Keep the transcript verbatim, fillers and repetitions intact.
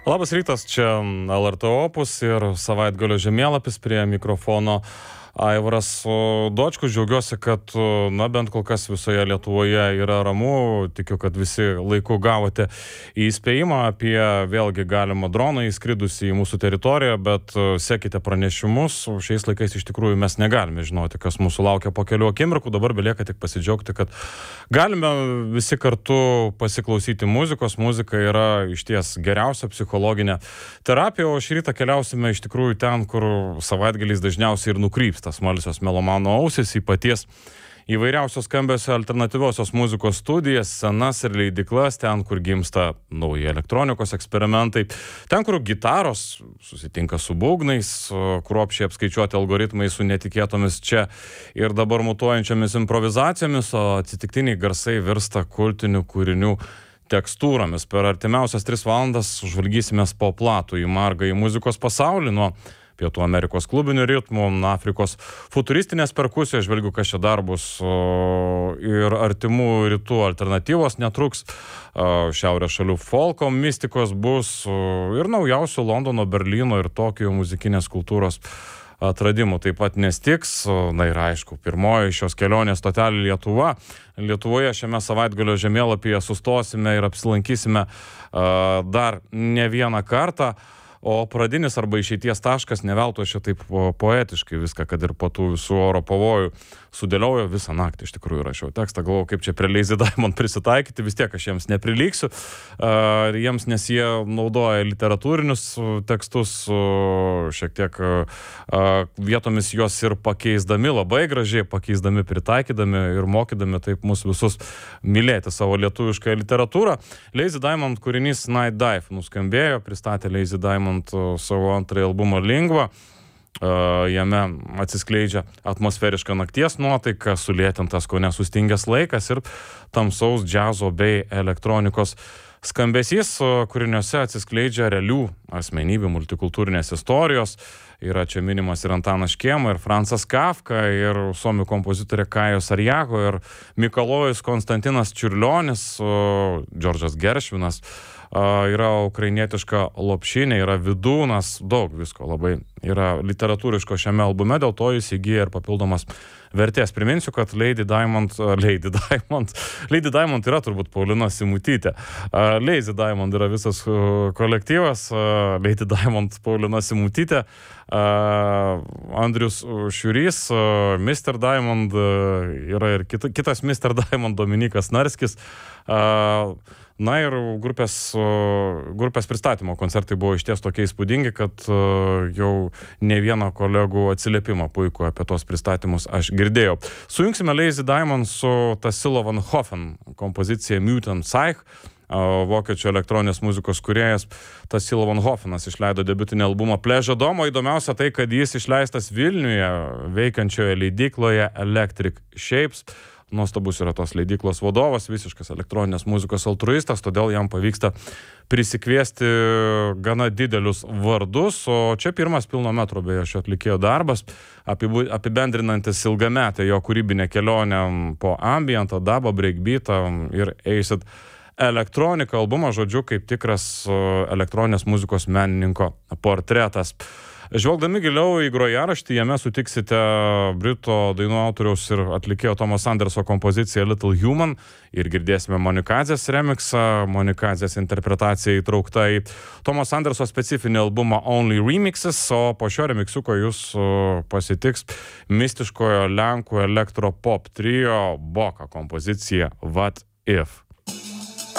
Labas rytas, čia L R T Opus ir savaitgalio žemėlapis, prie mikrofono Aivaras Dočkus. Džiaugiuosi, kad na, bent kol kas visoje Lietuvoje yra ramu. Tikiu, kad visi laiku gavote įspėjimą apie vėlgi galimą droną įskridusį į mūsų teritoriją, bet sekite pranešimus. Šiais laikais iš tikrųjų mes negalime žinoti, kas mūsų laukia po kelių akimirkų. Dabar belieka tik pasidžiaugti, kad galime visi kartu pasiklausyti muzikos. Muzika yra išties geriausia psichologinė terapija, o šį rytą keliausime iš tikrųjų ten, kur savaitgaliais dažniausiai ir nukrypsta smalsios melomano ausis, į paties įvairiausios skambiosio alternatyviosios muzikos studijas, scenas ir leidyklas, ten, kur gimsta nauji elektronikos eksperimentai, ten, kur gitaros susitinka su būgnais, kruopščiai apskaičiuoti algoritmai su netikėtomis čia ir dabar mutuojančiomis improvizacijomis, o atsitiktiniai garsai virsta kultinių kūrinių tekstūromis. Per artimiausias tris valandas žvalgysimės po platų į margąjį muzikos pasaulį, nuo Pietų Amerikos klubinių ritmų, Afrikos futuristinės perkusijos, žvelgiu, kas čia dar bus, ir artimų rytų alternatyvos netruks, šiaurės šalių folko mistikos bus ir naujausių Londono, Berlyno ir Tokijo muzikinės kultūros atradimų taip pat nestiks. Na ir aišku, pirmoji šios kelionės stotelė Lietuva. Lietuvoje šiame savaitgalio žemėlapyje sustosime ir apsilankysime dar ne vieną kartą. O pradinis arba išeities taškas, ne veltui aš čia taip poetiškai viską, kad ir po tų visų oro pavojų sudėliojo, visą naktį iš tikrųjų rašiau tekstą, galvoju, kaip čia prie Lazy Diamond prisitaikyti, vis tiek aš jiems neprilyksiu, uh, jiems, nes jie naudoja literatūrinius tekstus, uh, šiek tiek uh, vietomis juos ir pakeisdami, labai gražiai pakeisdami, pritaikydami ir mokydami taip mus visus mylėti savo lietuvišką literatūrą. Lazy Diamond kūrinys Night Dive nuskambėjo, pristatė Lazy Diamond savo antrąjį albumą Lingva. Jame atsiskleidžia atmosferiška nakties nuotaika, sulėtintas kone sustingęs laikas ir tamsaus džiazo bei elektronikos skambesys, kūriniuose atsiskleidžia realių asmenybių multikultūrinės istorijos. Yra čia minimas ir Antanas Škėma, ir Francas Kafka, ir suomių kompozitorė Kajos Arjako, ir Mikalojus Konstantinas Čiurlionis, Džordžas Geršvinas, yra ukrainietiška lopšinė, yra Vidūnas, daug visko labai yra literatūriško šiame albume, dėl to jis įgyja ir papildomas vertės. Priminsiu, kad Lady Diamond, Lady Diamond, Lady Diamond yra turbūt Paulina Simutytė. Lazy Diamond yra visas kolektyvas, Lady Diamond, Paulina Simutytė, Andrius Šiurys, mister Diamond, yra ir kita, kitas mister Diamond, Dominikas Narskis. Na ir grupės, grupės pristatymo koncertai buvo išties tokie įspūdingi, kad jau ne vieno kolegų atsiliepimą puikų apie tos pristatymus aš girdėjau. Sujungsime Lazy Diamond su Tassilo Van Hofen kompozicija Mutant Psych. Vokiečių elektroninės muzikos kūrėjas Tassilo Van Hofenas išleido debiutinį albumą Pleasure Dome. Įdomiausia tai, kad jis išleistas Vilniuje veikiančioje leidykloje Electric Shapes. Nuostabus yra tos leidyklos vadovas, visiškas elektroninės muzikos altruistas, todėl jam pavyksta prisikviesti gana didelius vardus, o čia pirmas pilno metro beje šio atlikėjo darbas, apibendrinantis ilgametę jo kūrybinę kelionę po ambientą, dubą, breakbeatą ir acid elektroniką. Albumą, žodžiu, kaip tikras elektroninės muzikos menininko portretas. Žvelgdami giliau į grojaraštį, jame sutiksite Brito dainų autoriaus ir atlikėjo Tomas Anderso kompoziciją Little Human ir girdėsime Monikadzės remixą. Monikadzės interpretacija įtraukta į Tomas Anderso specifinį albumą Only Remixes, o po šio remixuko jūs pasitiks mistiškojo lenkų elektropop trio Boka kompozicija What If.